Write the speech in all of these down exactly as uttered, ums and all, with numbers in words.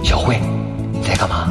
小慧，你在干嘛？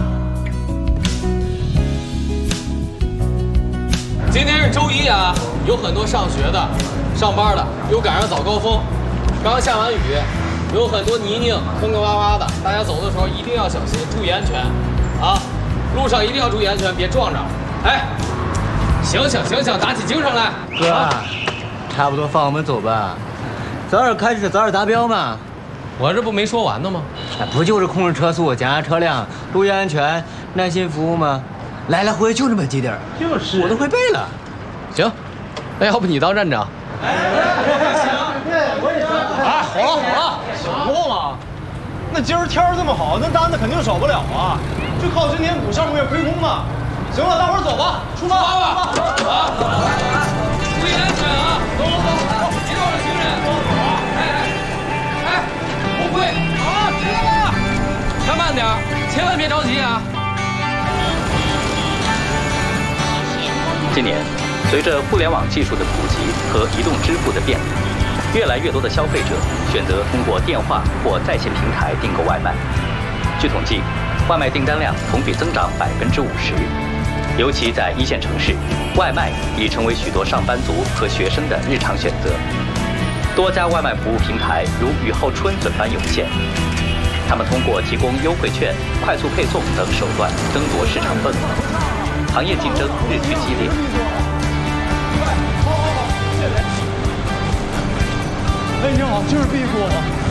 今天是周一啊，有很多上学的、上班的，又赶上早高峰，刚下完雨，有很多泥泞、坑坑洼洼的，大家走的时候一定要小心，注意安全啊！路上一定要注意安全，别撞着。哎，醒醒醒醒，打起精神来！ 哥，啊、差不多放我们走吧，早点开始，早点达标嘛。 我这不没说完呢吗？ 哎，不就是控制车速、检查车辆、注意安全、耐心服务吗？来来回就这么几点，就是我都会背了。 行，那要不你当站长？ 哎，行，我也是。 啊，好了好了， 想过吗？那今儿天儿这么好，那单子肯定少不了啊，就靠今天补上个月亏空啊。行了，大伙儿走吧，出发吧！ 啊，注意安全啊！走走走，别撞着行人。哎哎哎，不会啊，知道了。开慢点，千万别着急啊。 今年，随着互联网技术的普及和移动支付的便利，越来越多的消费者选择通过电话或在线平台订购外卖。据统计，外卖订单量同比增长百分之五十。尤其在一线城市，外卖已成为许多上班族和学生的日常选择。多家外卖服务平台如雨后春笋般涌现，他们通过提供优惠券、快速配送等手段争夺市场份额，行业竞争日趋激烈。 哎，你好，就是 B 部吗？